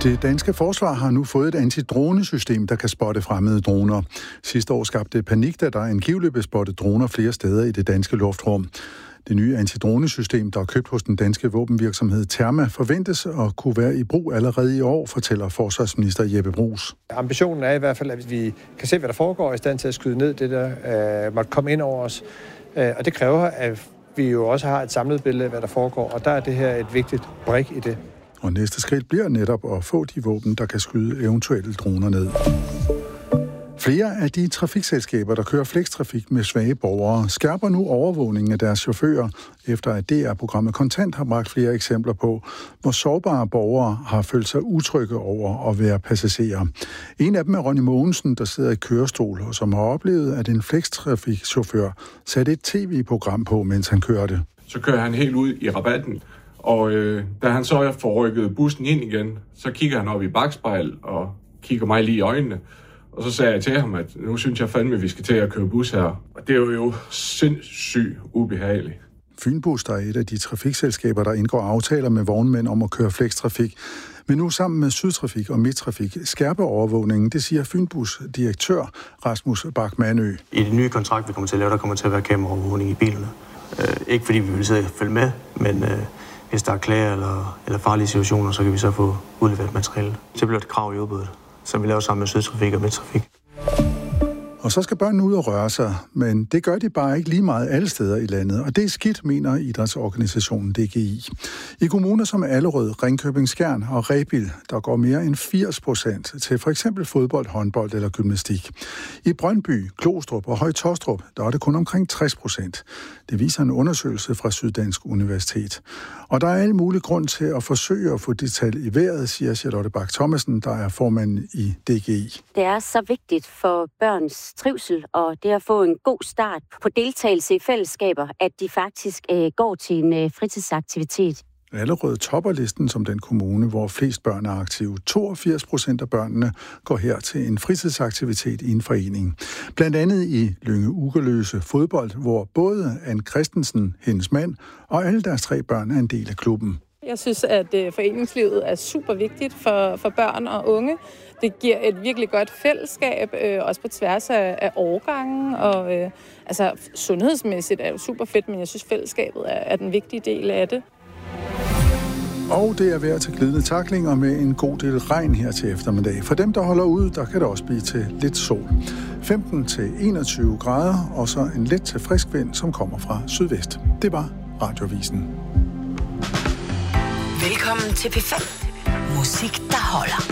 Det danske forsvar har nu fået et antidronesystem, der kan spotte fremmede droner. Sidste år skabte panik, da der angiveligt blev spottet droner flere steder i det danske luftrum. Det nye antidronesystem, der er købt hos den danske våbenvirksomhed Therma, forventes at kunne være i brug allerede i år, fortæller forsvarsminister Jeppe Bruus. Ambitionen er i hvert fald, at vi kan se, hvad der foregår, og i stand til at skyde ned det, der måtte komme ind over os. Og det kræver, at vi jo også har et samlet billede af, hvad der foregår, og der er det her et vigtigt brik i det. Og næste skridt bliver netop at få de våben, der kan skyde eventuelle droner ned. Flere af de trafikselskaber, der kører flextrafik med svage borgere, skærper nu overvågningen af deres chauffører, efter at DR-programmet Kontant har bragt flere eksempler på, hvor sårbare borgere har følt sig utrygge over at være passagerer. En af dem er Ronny Mogensen, der sidder i kørestol, og som har oplevet, at en flextrafikchauffør satte et tv-program på, mens han kørte. Så kører han helt ud i rabatten, og da han så får rykket bussen ind igen, så kigger han op i bakspejl og kigger mig lige i øjnene. Og så sagde jeg til ham, at nu synes jeg fandme, at vi skal til at køre bus her. Og det er jo sindssygt ubehageligt. Fynbus, der er et af de trafikselskaber, der indgår aftaler med vognmænd om at køre flextrafik. Men nu sammen med Sydtrafik og Midttrafik skærper overvågningen, det siger Fynbus direktør Rasmus Bach-Manø. I det nye kontrakt, vi kommer til at lave, der kommer til at være kameraovervågning i bilerne. Ikke fordi vi vil sidde og følge med, men hvis der er klager eller farlige situationer, så kan vi så få udleveret materiale. Det bliver et krav i udbuddet, som vi laver sammen med Sydtrafik og Midttrafik. Og så skal børnene ud og røre sig, men det gør de bare ikke lige meget alle steder i landet, og det er skidt, mener idrætsorganisationen DGI. I kommuner som Allerød, Ringkøbing Skjern og Rebild, der går mere end 80% til for eksempel fodbold, håndbold eller gymnastik. I Brøndby, Glostrup og Høje Taastrup, der er det kun omkring 60%. Det viser en undersøgelse fra Syddansk Universitet. Og der er alle mulige grund til at forsøge at få det tal i vejret, siger Charlotte Bach Thomasen, der er formand i DGI. Det er så vigtigt for børns trivsel, og det at få en god start på deltagelse i fællesskaber, at de faktisk går til en fritidsaktivitet. Allerød topper listen som den kommune, hvor flest børn er aktive. 82% af børnene går her til en fritidsaktivitet i en forening. Blandt andet i Lynge Ugerløse fodbold, hvor både Ann Christensen, hendes mand, og alle deres 3 børn er en del af klubben. Jeg synes, at foreningslivet er super vigtigt for børn og unge. Det giver et virkelig godt fællesskab, også på tværs af årgangen. Og sundhedsmæssigt er det super fedt, men jeg synes, fællesskabet er den vigtige del af det. Og det er vejr til glidende tacklinger med en god del regn her til eftermiddag. For dem, der holder ud, der kan det også blive til lidt sol. 15-21 grader, og så en let til frisk vind, som kommer fra sydvest. Det var Radiovisen. Velkommen til P5. Musik, der holder.